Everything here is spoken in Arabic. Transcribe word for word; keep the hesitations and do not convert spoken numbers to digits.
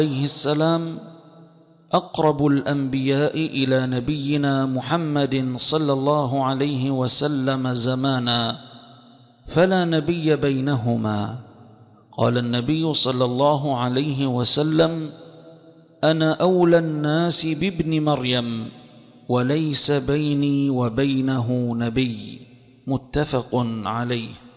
عليه السلام أقرب الأنبياء إلى نبينا محمد صلى الله عليه وسلم زمانا، فلا نبي بينهما. قال النبي صلى الله عليه وسلم: أنا أولى الناس بابن مريم وليس بيني وبينه نبي. متفق عليه.